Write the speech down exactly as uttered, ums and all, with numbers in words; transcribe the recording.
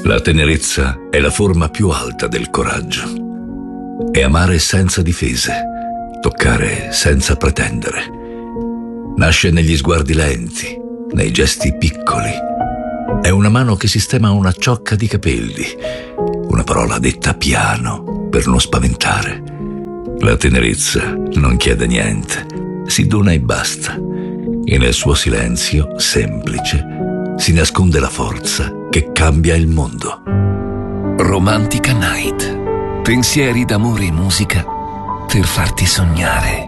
La tenerezza è la forma più alta del coraggio. È amare senza difese, toccare senza pretendere. Nasce negli sguardi lenti, nei gesti piccoli. È una mano che sistema una ciocca di capelli, una parola detta piano per non spaventare. La tenerezza non chiede niente, si dona e basta. E nel suo silenzio semplice si nasconde la forza che cambia il mondo. Romantica Night. Pensieri d'amore e musica per farti sognare.